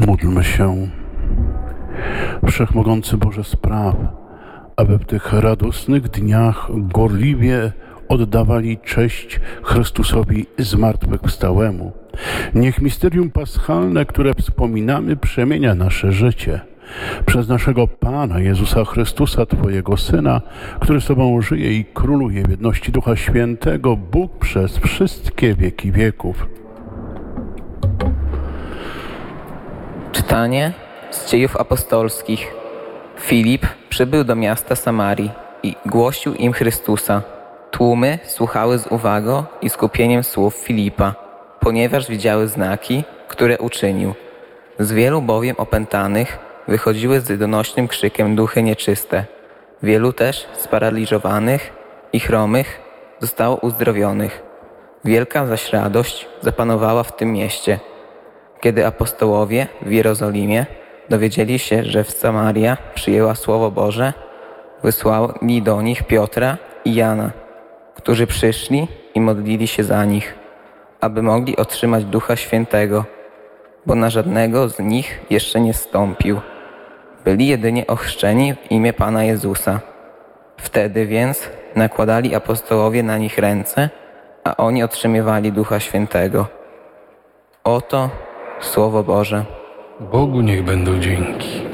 Módlmy się. Wszechmogący Boże, spraw, aby w tych radosnych dniach gorliwie oddawali cześć Chrystusowi zmartwychwstałemu. Niech misterium paschalne, które wspominamy, przemienia nasze życie. Przez naszego Pana Jezusa Chrystusa, Twojego Syna, który z Tobą żyje i króluje w jedności Ducha Świętego, Bóg przez wszystkie wieki wieków. Czytanie z Dziejów Apostolskich. Filip przybył do miasta Samarii i głosił im Chrystusa. Tłumy słuchały z uwagą i skupieniem słów Filipa, ponieważ widziały znaki, które uczynił. Z wielu bowiem opętanych wychodziły z donośnym krzykiem duchy nieczyste. Wielu też sparaliżowanych i chromych zostało uzdrowionych. Wielka zaś radość zapanowała w tym mieście. Kiedy apostołowie w Jerozolimie dowiedzieli się, że w Samaria przyjęła Słowo Boże, wysłali do nich Piotra i Jana, którzy przyszli i modlili się za nich, aby mogli otrzymać Ducha Świętego, bo na żadnego z nich jeszcze nie zstąpił. Byli jedynie ochrzczeni w imię Pana Jezusa. Wtedy więc nakładali apostołowie na nich ręce, a oni otrzymywali Ducha Świętego. Oto Słowo Boże. Bogu niech będą dzięki.